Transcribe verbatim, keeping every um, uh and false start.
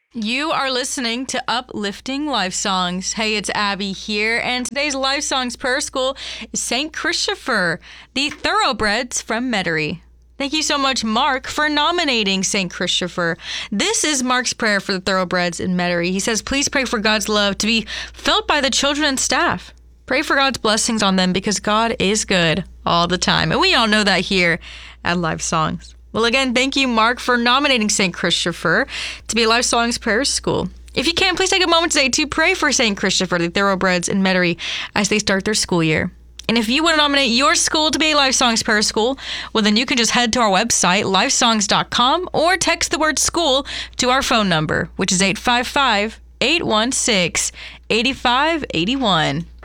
You are listening to Uplifting Life Songs. Hey, it's Abby here, and today's Life Songs Prayer School is Saint Christopher, the Thoroughbreds from Metairie. Thank you so much, Mark, for nominating Saint Christopher. This is Mark's prayer for the Thoroughbreds in Metairie. He says, please pray for God's love to be felt by the children and staff. Pray for God's blessings on them because God is good all the time. And we all know that here at Life Songs. Well, again, thank you, Mark, for nominating Saint Christopher to be Life Songs Prayer School. If you can, please take a moment today to pray for Saint Christopher, the Thoroughbreds in Metairie, as they start their school year. And if you want to nominate your school to be a Life Songs Prayer School, well, then you can just head to our website, life songs dot com, or text the word school to our phone number, which is eight five five, eight one six, eight five eight one.